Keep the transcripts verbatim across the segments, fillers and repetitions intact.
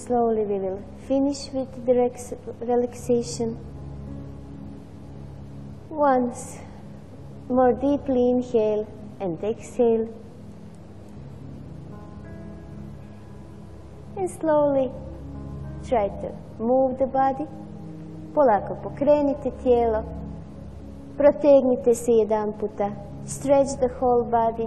Slowly we will finish with the relax relaxation. Once more deeply inhale and exhale. And slowly try to move the body. Polako pokrenite tijelo. Protegnite se jedan puta. Stretch the whole body.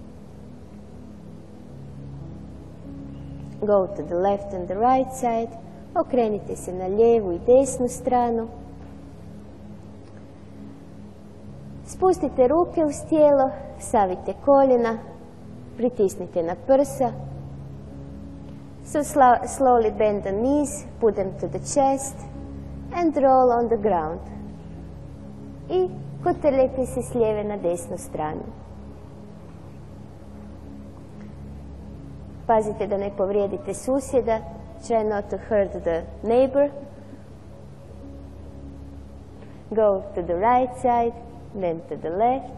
Go to the left and the right side. Okrenite se na lijevu i desnu stranu. Spustite ruke uz tijelo, savite koljena, pritisnite na prsa. So slowly bend the knees, put them to the chest and roll on the ground. I kotrljajte se s lijeve na desnu stranu. Pazite da ne povrijedite susjeda. Try not to hurt the neighbor. Go to the right side, then to the left.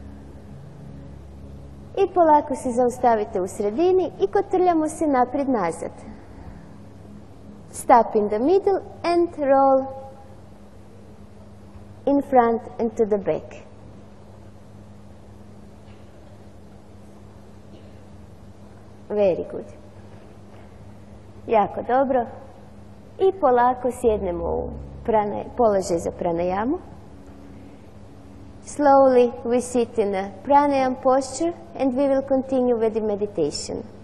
I polako se zaustavite u sredini i kotrljamo se naprijed nazad. Stop in the middle and roll in front and to the back. Very good. Jako dobro. I polako sjednemo u položaj za pranayamu. Slowly we sit in a pranayama posture and we will continue with the meditation.